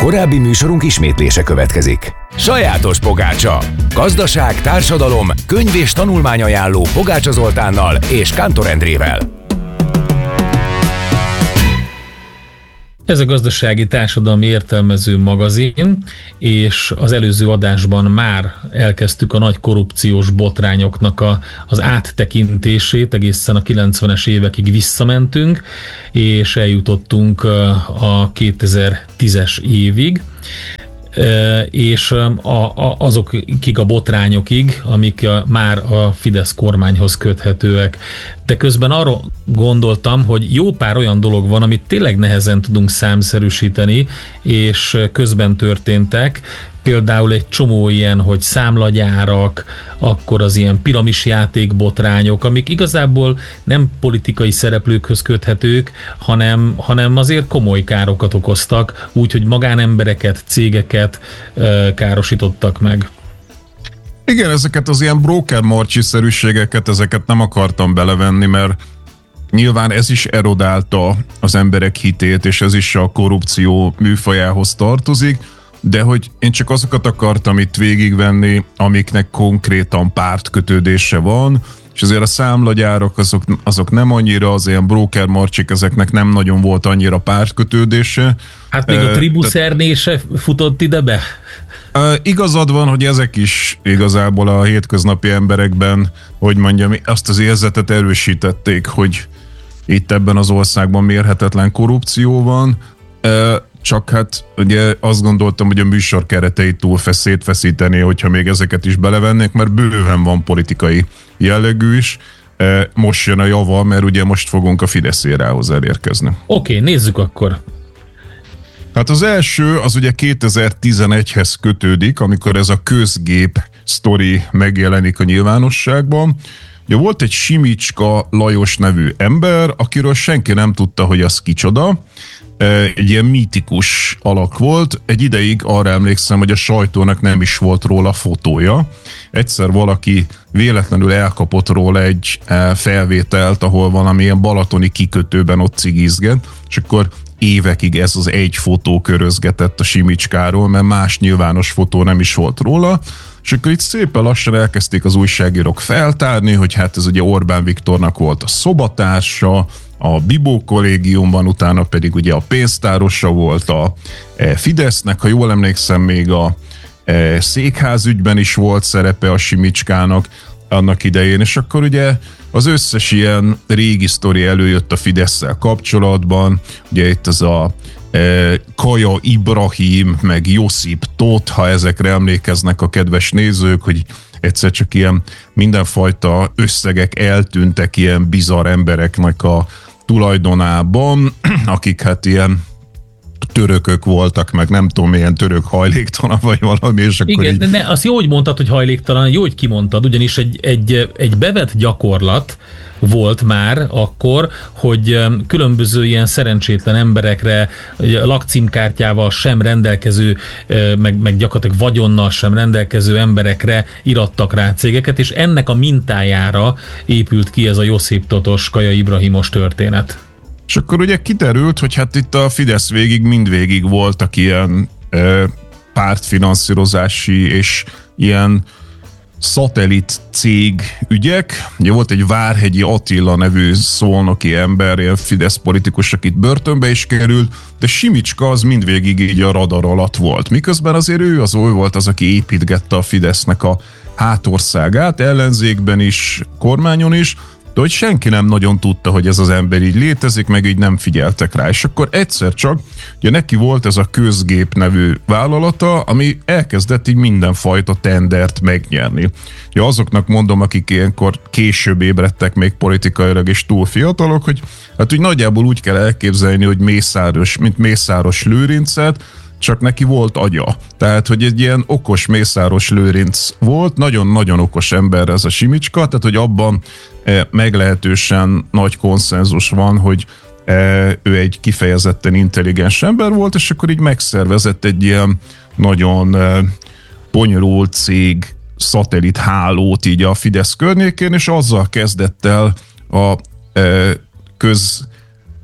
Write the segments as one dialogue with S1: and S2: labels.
S1: Korábbi műsorunk ismétlése következik. Sajátos pogácsa. Gazdaság, társadalom, könyv és tanulmányajánló Pogácsa Zoltánnal és Kántor Endrével.
S2: Ez a Gazdasági Társadalmi Értelmező magazin, és az előző adásban már elkezdtük a nagy korrupciós botrányoknak az áttekintését, egészen a 90-es évekig visszamentünk, és eljutottunk a 2010-es évig, és azokig a botrányokig, amik már a Fidesz kormányhoz köthetőek. De közben arra gondoltam, hogy jó pár olyan dolog van, amit tényleg nehezen tudunk számszerűsíteni, és közben történtek. Például egy csomó ilyen, hogy számlagyárak, akkor az ilyen piramisjáték-botrányok, amik igazából nem politikai szereplőkhöz köthetők, hanem azért komoly károkat okoztak, úgyhogy magánembereket, cégeket károsítottak meg.
S3: Igen, ezeket az ilyen broker-marcsi-szerűségeket, ezeket nem akartam belevenni, mert nyilván ez is erodálta az emberek hitét, és ez is a korrupció műfajához tartozik, de hogy én csak azokat akartam itt végigvenni, amiknek konkrétan pártkötődése van, és azért a számlagyárak azok nem annyira, az ilyen broker-marcsik, ezeknek nem nagyon volt annyira pártkötődése.
S2: Hát még a Tribuszerné se futott ide be?
S3: Igazad van, hogy ezek is igazából a hétköznapi emberekben, hogy mondjam, azt az érzetet erősítették, hogy itt ebben az országban mérhetetlen korrupció van, csak hát ugye azt gondoltam, hogy a műsor kereteit túl szétfeszíteni, hogyha még ezeket is belevennék, mert bőven van politikai jellegű is. Most jön a java, mert ugye most fogunk a Fidesz érához elérkezni.
S2: Oké, nézzük akkor.
S3: Hát az első, az ugye 2011-hez kötődik, amikor ez a közgép sztori megjelenik a nyilvánosságban. Ugye volt egy Simicska Lajos nevű ember, akiről senki nem tudta, hogy az kicsoda. Egy ilyen mítikus alak volt. Egy ideig arra emlékszem, hogy a sajtónak nem is volt róla fotója. Egyszer valaki véletlenül elkapott róla egy felvételt, ahol valamilyen balatoni kikötőben ott cigizget, és akkor évekig ez az egy fotó körözgetett a Simicskáról, mert más nyilvános fotó nem is volt róla, és akkor itt szépen lassan elkezdték az újságírók feltárni, hogy hát ez ugye Orbán Viktornak volt a szobatársa, a Bibó kollégiumban, utána pedig ugye a pénztárosa volt a Fidesznek, ha jól emlékszem, még a székházügyben is volt szerepe a Simicskának annak idején, és akkor ugye az összes ilyen régi sztori előjött a Fidesszel kapcsolatban, ugye itt az a Kaja Ibrahim, meg Josip Tóth, ha ezekre emlékeznek a kedves nézők, hogy egyszer csak ilyen mindenfajta összegek eltűntek ilyen bizarr embereknek a tulajdonában, akik hát ilyen törökök voltak, meg nem tudom, milyen török hajléktalan vagy valami, és akkor
S2: igen,
S3: így...
S2: azt jó, hogy mondtad, hogy hajléktalan, jó, hogy kimondtad, ugyanis egy bevett gyakorlat volt már akkor, hogy különböző ilyen szerencsétlen emberekre, lakcímkártyával sem rendelkező, meg gyakorlatilag vagyonnal sem rendelkező emberekre irattak rá cégeket, és ennek a mintájára épült ki ez a Josip Totos, Kaja Ibrahimos történet.
S3: És akkor ugye kiderült, hogy hát itt a Fidesz mindvégig voltak ilyen pártfinanszírozási és ilyen szatellit cég ügyek. Ugye volt egy Várhegyi Attila nevű szolnoki ember, ilyen Fidesz politikus, aki itt börtönbe is került, de Simicska az mindvégig így a radar alatt volt. Miközben azért ő volt az, aki építgette a Fidesznek a hátországát, ellenzékben is, kormányon is, de hogy senki nem nagyon tudta, hogy ez az ember így létezik, meg így nem figyeltek rá. És akkor egyszer csak, ugye neki volt ez a Közgép nevű vállalata, ami elkezdett így mindenfajta tendert megnyerni. Ugye azoknak mondom, akik ilyenkor később ébredtek még politikailag és túl fiatalok, hogy hát úgy nagyjából úgy kell elképzelni, hogy Mészáros Lőrincet, csak neki volt agya. Tehát, hogy egy ilyen okos Mészáros Lőrinc volt, nagyon-nagyon okos ember ez a Simicska, tehát, hogy abban meglehetősen nagy konszenzus van, hogy ő egy kifejezetten intelligens ember volt, és akkor így megszervezett egy ilyen nagyon bonyolult cég szatellit hálót így a Fidesz környékén, és azzal kezdett el a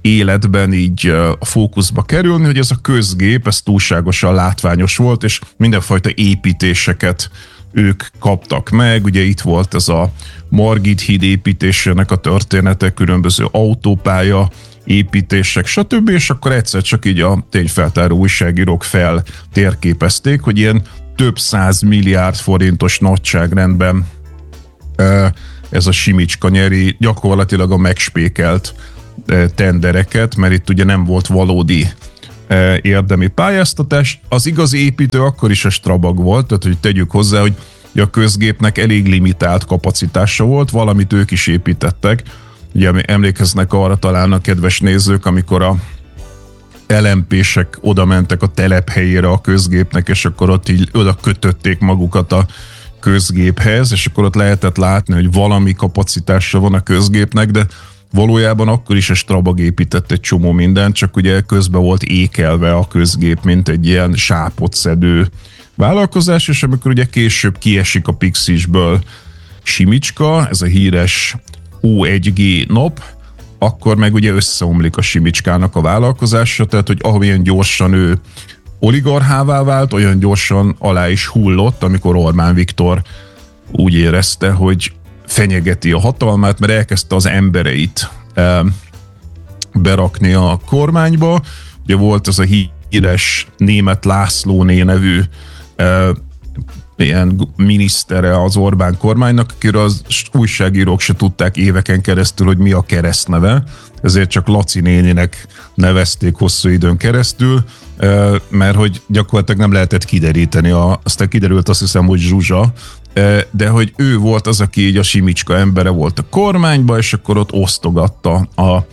S3: életben így a fókuszba kerülni, hogy ez a közgép, ez túlságosan látványos volt, és mindenfajta építéseket ők kaptak meg. Ugye itt volt ez a Margit híd építésének a története, különböző autópálya építések, stb. És akkor egyszer csak így a tényfeltáró újságírók feltérképezték, hogy ilyen több 100 milliárd forintos nagyságrendben ez a Simicska nyeri gyakorlatilag a megspékelt tendereket, mert itt ugye nem volt valódi érdemi pályáztatás. Az igazi építő akkor is a Strabag volt, tehát hogy tegyük hozzá, hogy a közgépnek elég limitált kapacitása volt, valamit ők is építettek. Ugye emlékeznek arra talán a kedves nézők, amikor a LMP-sek oda mentek a telephelyére a közgépnek, és akkor ott így oda kötötték magukat a közgéphez, és akkor ott lehetett látni, hogy valami kapacitása van a közgépnek, de valójában akkor is a Strabag épített egy csomó mindent, csak ugye közben volt ékelve a közgép, mint egy ilyen sápot szedő vállalkozás, és amikor ugye később kiesik a Pixisből Simicska, ez a híres O1G nap, akkor meg ugye összeomlik a Simicskának a vállalkozása, tehát hogy ahogyan gyorsan ő oligarchává vált, olyan gyorsan alá is hullott, amikor Orbán Viktor úgy érezte, hogy fenyegeti a hatalmát, mert elkezdte az embereit berakni a kormányba. Ugye volt ez a híres Németh Lászlóné nevű ilyen minisztere az Orbán kormánynak, akiről az újságírók se tudták éveken keresztül, hogy mi a keresztneve, ezért csak Laci néninek nevezték hosszú időn keresztül, mert hogy gyakorlatilag nem lehetett kideríteni, aztán kiderült, azt hiszem, hogy Zsuzsa, de hogy ő volt az, aki így a Simicska embere volt a kormányban, és akkor ott osztogatta a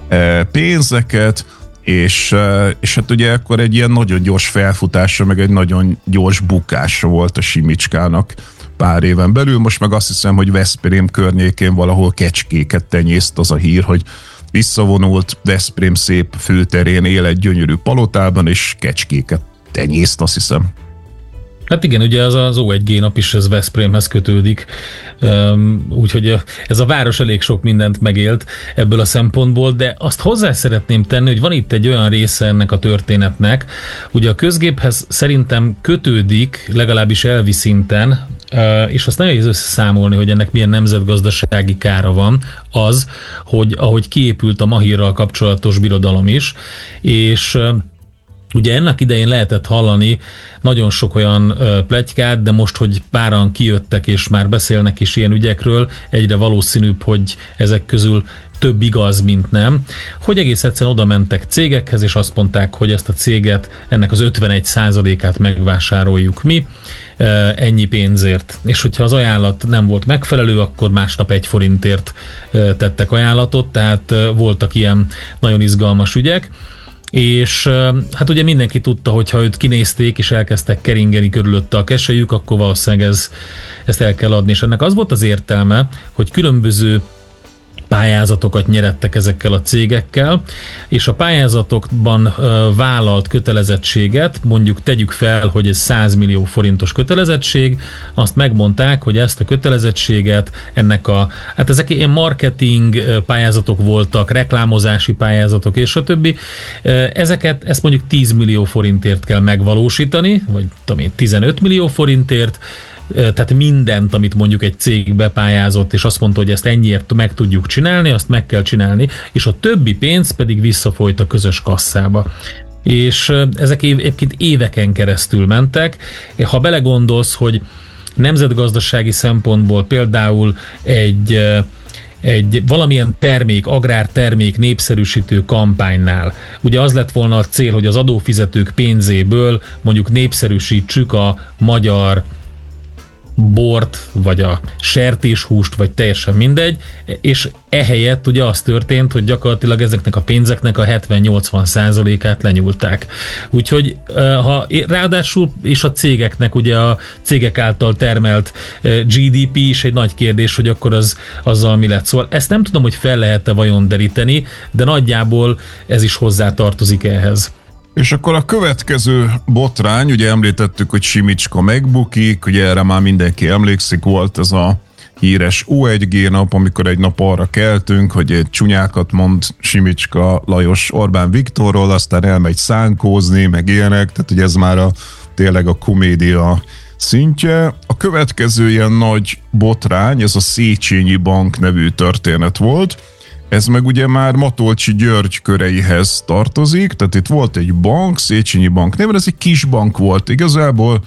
S3: pénzeket, és hát ugye akkor egy ilyen nagyon gyors felfutása, meg egy nagyon gyors bukása volt a Simicskának pár éven belül. Most meg azt hiszem, hogy Veszprém környékén valahol kecskéket tenyészt, az a hír, hogy visszavonult, Veszprém szép főterén él egy gyönyörű palotában, és kecskéket tenyészt, azt hiszem.
S2: Hát igen, ugye az O1G nap is ez Veszprémhez kötődik, úgyhogy ez a város elég sok mindent megélt ebből a szempontból, de azt hozzá szeretném tenni, hogy van itt egy olyan része ennek a történetnek, ugye a közgéphez szerintem kötődik, legalábbis elvi szinten, és azt nehéz összeszámolni, hogy ennek milyen nemzetgazdasági kára van, az, hogy ahogy kiépült a Mahírral kapcsolatos birodalom is, és ugye ennek idején lehetett hallani nagyon sok olyan pletykát, de most, hogy páran kijöttek és már beszélnek is ilyen ügyekről, egyre valószínűbb, hogy ezek közül több igaz, mint nem, hogy egész egyszerűen oda mentek cégekhez, és azt mondták, hogy ezt a céget, ennek az 51%-át megvásároljuk mi, ennyi pénzért. És hogyha az ajánlat nem volt megfelelő, akkor másnap 1 forintért tettek ajánlatot, tehát voltak ilyen nagyon izgalmas ügyek. És hát ugye mindenki tudta, hogy ha őt kinézték és elkezdtek keringeni körülötte a keselyük, akkor valószínűleg ezt el kell adni. És ennek az volt az értelme, hogy különböző pályázatokat nyerettek ezekkel a cégekkel, és a pályázatokban vállalt kötelezettséget, mondjuk tegyük fel, hogy ez 100 millió forintos kötelezettség, azt megmondták, hogy ezt a kötelezettséget, hát ezek ilyen marketing pályázatok voltak, reklámozási pályázatok és a többi, ezt mondjuk 10 millió forintért kell megvalósítani, vagy 15 millió forintért, tehát mindent, amit mondjuk egy cég bepályázott, és azt mondta, hogy ezt ennyiért meg tudjuk csinálni, azt meg kell csinálni, és a többi pénz pedig visszafolyt a közös kasszába. És ezek egyébként éveken keresztül mentek. Ha belegondolsz, hogy nemzetgazdasági szempontból például egy valamilyen agrártermék népszerűsítő kampánynál. Ugye az lett volna a cél, hogy az adófizetők pénzéből mondjuk népszerűsítsük a magyar bort, vagy a sertéshúst, vagy teljesen mindegy, és ehelyett ugye az történt, hogy gyakorlatilag ezeknek a pénzeknek a 70-80%-át lenyúlták. Úgyhogy ráadásul és a cégeknek, ugye a cégek által termelt GDP is egy nagy kérdés, hogy akkor azzal mi lett. Szóval ezt nem tudom, hogy fel lehet-e vajon deríteni, de nagyjából ez is hozzátartozik ehhez.
S3: És akkor a következő botrány, ugye említettük, hogy Simicska megbukik, ugye erre már mindenki emlékszik, volt ez a híres O1G nap, amikor egy nap arra keltünk, hogy egy csúnyákat mond Simicska Lajos Orbán Viktorról, aztán elmegy szánkózni, meg ilyenek, tehát hogy ez már tényleg a komédia szintje. A következő ilyen nagy botrány, ez a Széchenyi Bank nevű történet volt. Ez meg ugye már Matolcsy György köreihez tartozik, tehát itt volt egy bank, Széchenyi Bank néven, ez egy kis bank volt igazából,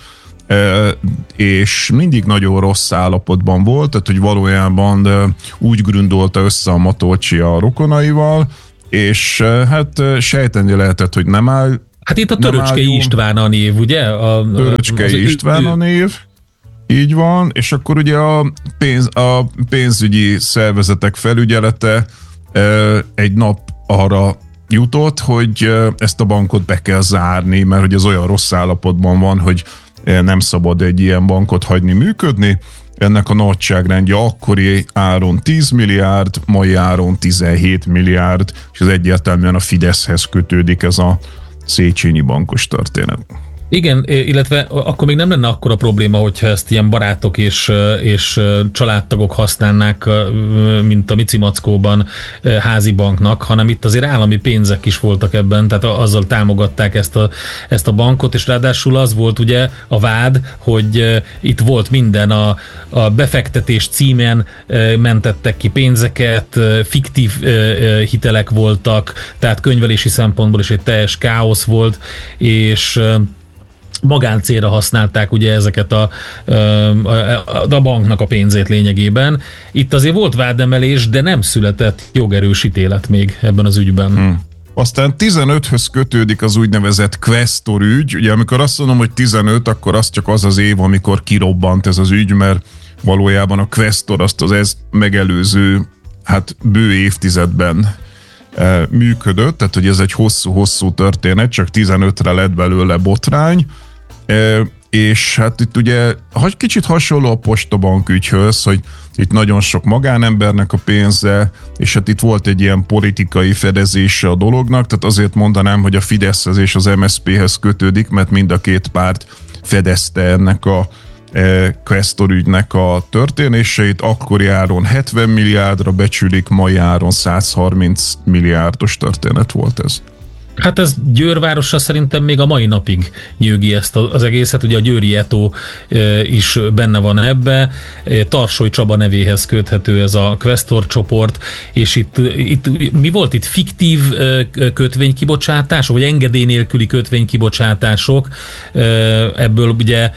S3: és mindig nagyon rossz állapotban volt, tehát hogy valójában úgy grundolta össze a Matolcsy a rokonaival, és hát sejteni lehetett, hogy nem áll.
S2: Hát itt a Töröcskei István a név, ugye?
S3: Töröcskei István a név, így van, és akkor ugye a pénzügyi szervezetek felügyelete egy nap arra jutott, hogy ezt a bankot be kell zárni, mert hogy ez olyan rossz állapotban van, hogy nem szabad egy ilyen bankot hagyni működni. Ennek a nagyságrendje akkori áron 10 milliárd, mai áron 17 milliárd, és ez egyértelműen a Fideszhez kötődik ez a Széchenyi bankos történet.
S2: Igen, illetve akkor még nem lenne akkora probléma, hogyha ezt ilyen barátok és családtagok használnák, mint a Micimackóban házi banknak, hanem itt azért állami pénzek is voltak ebben, tehát azzal támogatták ezt a bankot, és ráadásul az volt ugye a vád, hogy itt volt minden, a befektetés címen mentettek ki pénzeket, fiktív hitelek voltak, tehát könyvelési szempontból is egy teljes káosz volt, és magáncélra használták ugye ezeket a banknak a pénzét lényegében. Itt azért volt vádemelés, de nem született jogerős ítélet még ebben az ügyben.
S3: Aztán 15-höz kötődik az úgynevezett Questor ügy. Ugye amikor azt mondom, hogy 15, akkor az csak az az év, amikor kirobbant ez az ügy, mert valójában a Questor azt az ezt megelőző, hát bő évtizedben működött, tehát hogy ez egy hosszú-hosszú történet, csak 15-re lett belőle botrány, és hát itt ugye kicsit hasonló a Postabank ügyhöz, hogy itt nagyon sok magánembernek a pénze, és hát itt volt egy ilyen politikai fedezése a dolognak, tehát azért mondanám, hogy a Fideszhez és az MSZP-hez kötődik, mert mind a két párt fedezte ennek a Questor ügynek a történéseit, akkori áron 70 milliárdra becsülik, mai áron 130 milliárdos történet volt ez.
S2: Hát ez Győr városa szerintem még a mai napig nyűgi ezt az egészet, ugye a győri Eto is benne van ebbe, Tarsoly Csaba nevéhez köthető ez a Questor csoport, és itt mi volt itt? Fiktív kötvénykibocsátások, vagy engedély nélküli kötvénykibocsátások, ebből ugye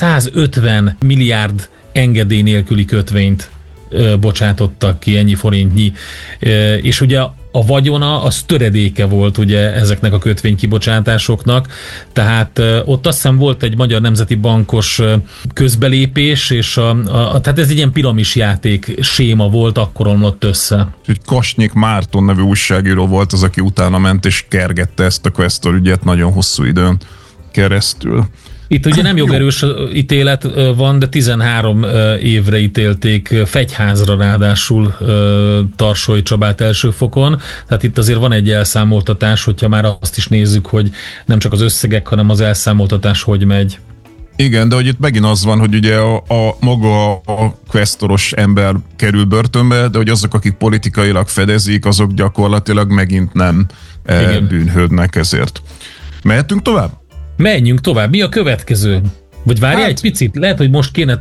S2: 150 milliárd engedély nélküli kötvényt bocsátottak ki, ennyi forintnyi, és ugye a vagyona az töredéke volt ugye ezeknek a kötvénykibocsátásoknak, tehát ott azt hiszem volt egy Magyar Nemzeti Bankos közbelépés, és tehát ez egy ilyen piramisjáték séma volt, akkor omlott össze.
S3: Kasnyik Márton nevű újságíró volt az, aki utána ment és kergette ezt a Questor ügyet nagyon hosszú időn keresztül.
S2: Itt ugye nem jogerős ítélet van, de 13 évre ítélték fegyházra ráadásul Tarsoly Csabát első fokon. Tehát itt azért van egy elszámoltatás, hogyha már azt is nézzük, hogy nem csak az összegek, hanem az elszámoltatás hogy megy.
S3: Igen, de hogy itt megint az van, hogy ugye maga a questoros ember kerül börtönbe, de hogy azok, akik politikailag fedezik, azok gyakorlatilag megint nem bűnhődnek ezért. Mehetünk tovább?
S2: Menjünk tovább. Mi a következő? Vagy várjál egy picit? Lehet, hogy most kéne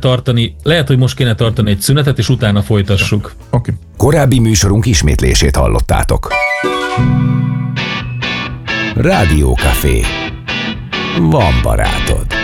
S2: tartani egy szünetet, és utána folytassuk.
S3: Okay.
S1: Korábbi műsorunk ismétlését hallottátok. Rádió Café. Van barátod.